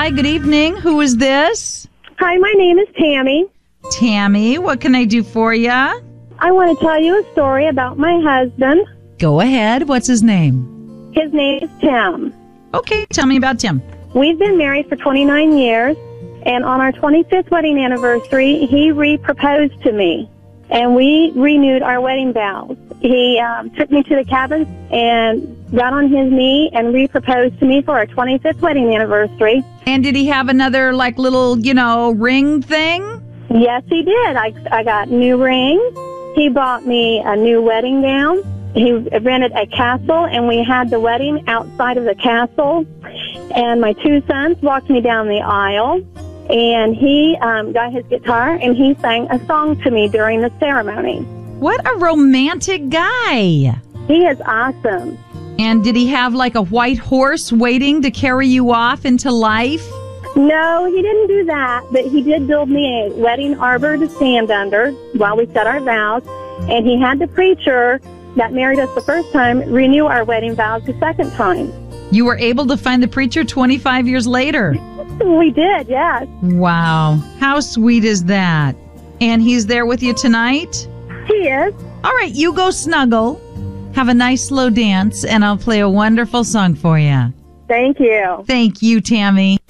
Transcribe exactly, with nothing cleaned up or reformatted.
Hi, good evening. Who is this? Hi, my name is Tammy. Tammy, what can I do for you? I want to tell you a story about my husband. Go ahead. What's his name? His name is Tim. Okay, tell me about Tim. We've been married for twenty-nine years, and on our twenty-fifth wedding anniversary, he re-proposed to me, and we renewed our wedding vows. He um, took me to the cabin and got on his knee and re-proposed to me for our twenty-fifth wedding anniversary. And did he have another, like, little, you know, ring thing? Yes, he did. I, I got new rings. He bought me a new wedding gown. He rented a castle, and we had the wedding outside of the castle. And my two sons walked me down the aisle, and he um, got his guitar, and he sang a song to me during the ceremony. What a romantic guy. He is awesome. And did he have, like, a white horse waiting to carry you off into life? No, he didn't do that, but he did build me a wedding arbor to stand under while we said our vows, and he had the preacher that married us the first time renew our wedding vows the second time. You were able to find the preacher twenty-five years later. We did, yes. Wow. How sweet is that? And he's there with you tonight? He is. All right, you go snuggle. Have a nice slow dance, and I'll play a wonderful song for you. Thank you. Thank you, Tammy.